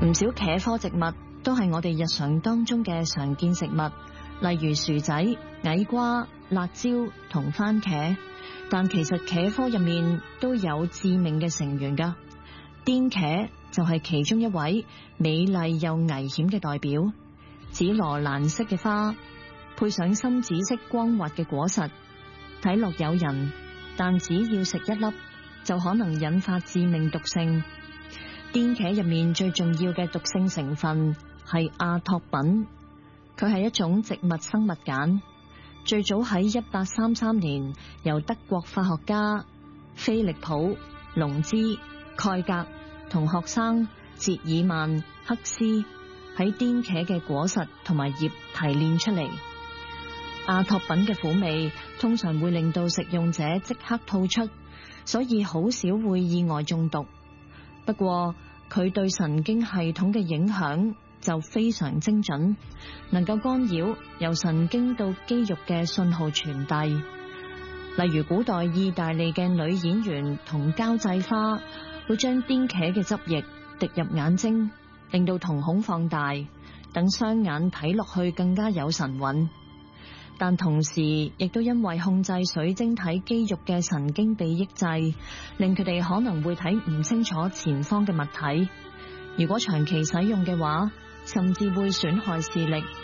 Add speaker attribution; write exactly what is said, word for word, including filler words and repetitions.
Speaker 1: 唔少茄科植物都係我哋日常當中嘅常見食物，例如薯仔、矮瓜、辣椒同番茄。但其實茄科入面都有致命嘅成員㗎，顛茄就係其中一位美麗又危險嘅代表。紫羅蘭色嘅花，配上深紫色光滑嘅果實，睇落誘人，但只要食一粒就可能引發致命毒性。顛茄入面最重要嘅毒性成分係阿托品，佢係一種植物生物鹼，最早喺一八三三年由德國化學家菲利普龍茲蓋格同學生捷爾曼克斯喺顛茄嘅果實同埋葉提煉出嚟。阿托品嘅苦味通常會令到食用者即刻吐出，所以好少會意外中毒。不過佢對神經系統嘅影響就非常精準，能夠干擾由神經到肌肉嘅信號傳遞。例如古代意大利嘅女演員同交際花會將顛茄嘅汁液滴入眼睛，令到瞳孔放大，等雙眼睇落去更加有神韻。但同時亦都因為控制水晶體肌肉嘅神經被抑制，令佢哋可能會睇唔清楚前方嘅物體。如果長期使用嘅話，甚至會損害視力，